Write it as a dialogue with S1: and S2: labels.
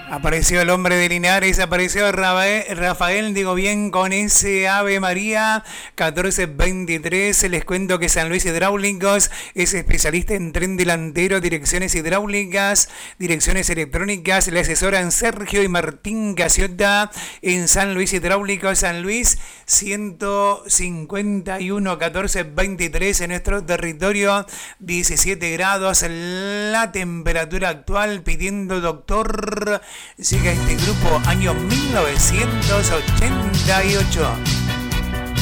S1: Apareció el hombre de Linares, apareció Rafael, digo bien, con ese Ave María 1423. Les cuento que San Luis Hidráulicos es especialista en tren delantero, direcciones hidráulicas, direcciones electrónicas. Le asesoran Sergio y Martín Casiota en San Luis Hidráulicos, San Luis 151 1423 en nuestro territorio, 17 grados la temperatura actual, pidiendo doctor. Llega este grupo año 1988.